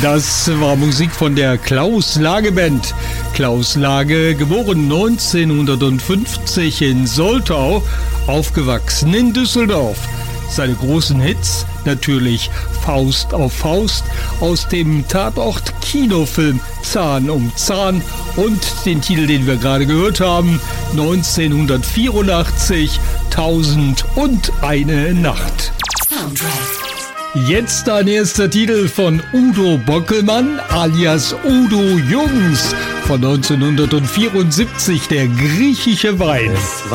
Das war Musik von der Klaus Lage Band. Klaus Lage, geboren 1950 in Soltau, aufgewachsen in Düsseldorf. Seine großen Hits natürlich Faust auf Faust aus dem Tatort-Kinofilm Zahn um Zahn und den Titel, den wir gerade gehört haben, 1984 1001 Nacht. Jetzt ein erster Titel von Udo Bockelmann alias Udo Jürgens von 1974, der griechische Wein.